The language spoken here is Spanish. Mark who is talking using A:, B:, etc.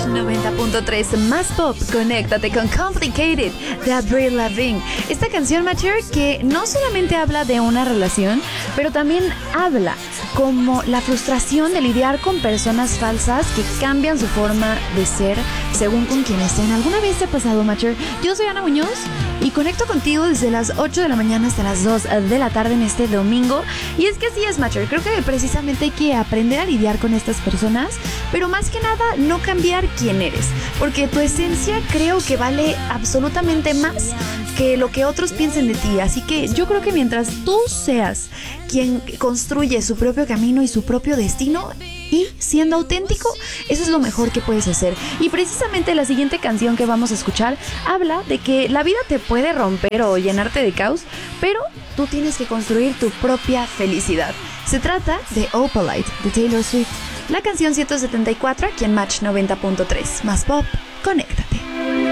A: 90.3 más pop, conéctate con Complicated de Avril Lavigne. Esta canción, Matcher, que no solamente habla de una relación, pero también habla como la frustración de lidiar con personas falsas que cambian su forma de ser según con quien estén. ¿Alguna vez te ha pasado, Matcher? Yo soy Ana Muñoz y conecto contigo desde las 8 de la mañana hasta las 2 de la tarde en este domingo. Y es que así es, Matcher. Creo que precisamente hay que aprender a lidiar con estas personas, pero más que nada no cambiar quién eres, porque tu esencia creo que vale absolutamente más que lo que otros piensen de ti. Así que yo creo que mientras tú seas quien construye su propio camino y su propio destino y siendo auténtico, eso es lo mejor que puedes hacer. Y precisamente la siguiente canción que vamos a escuchar habla de que la vida te puede romper o llenarte de caos, pero tú tienes que construir tu propia felicidad. Se trata de Opalite de Taylor Swift, la canción 174 aquí en Match 90.3 más pop. Conéctate.